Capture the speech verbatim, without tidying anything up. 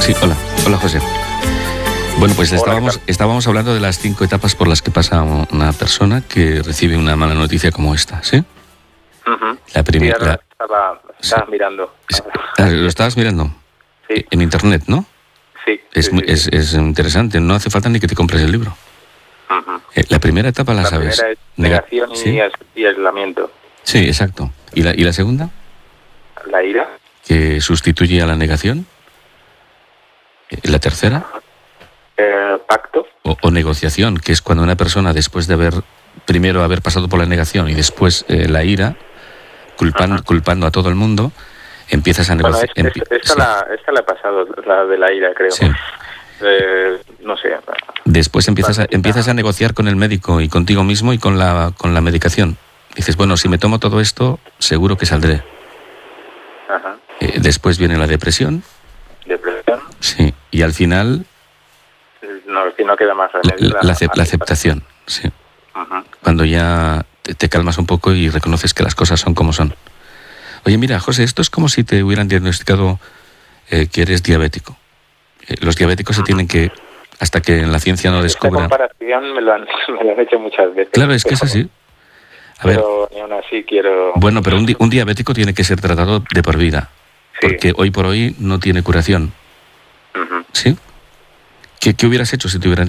Sí, hola. Hola, José. Bueno, pues estábamos, estábamos hablando de las cinco etapas por las que pasa una persona que recibe una mala noticia como esta, ¿sí? Uh-huh. La primera... Sí, la... estaba, estaba sí. mirando. Ah, ¿lo estabas mirando? Sí. En internet, ¿no? Sí. Es, sí, muy, sí, es, sí. es interesante, no hace falta ni que te compres el libro. Uh-huh. Eh, la primera etapa la, la sabes. La primera es negación y, ¿sí? y aislamiento. Sí, exacto. ¿Y la, ¿Y la segunda? La ira. Que sustituye a la negación. ¿La tercera? Eh, pacto. O, o negociación, que es cuando una persona, después de haber, primero haber pasado por la negación y después eh, la ira, culpando, uh-huh. culpando a todo el mundo, empiezas a negociar. Bueno, es, es, esta, sí. la, esta la he pasado, la de la ira, creo. Sí. Eh, no sé. Después empiezas a, empiezas a negociar con el médico y contigo mismo y con la, con la medicación. Dices, bueno, si me tomo todo esto, seguro que saldré. Ajá. Eh, después viene la depresión. ¿Depresión? Sí. Y al final... No, si no queda más remedio. La, la, la, la aceptación, sí. Uh-huh. Cuando ya te, te calmas un poco y reconoces que las cosas son como son. Oye, mira, José, esto es como si te hubieran diagnosticado eh, que eres diabético. Eh, los diabéticos uh-huh. se tienen que... Hasta que en la ciencia no descubra... Esta comparación me lo, han, me lo han hecho muchas veces. Claro, es que es así. A pero ver, ni aún así quiero... Bueno, pero un, di- un diabético tiene que ser tratado de por vida. Sí. Porque hoy por hoy no tiene curación. Uh-huh. ¿Sí? ¿Qué, qué hubieras hecho si te hubieran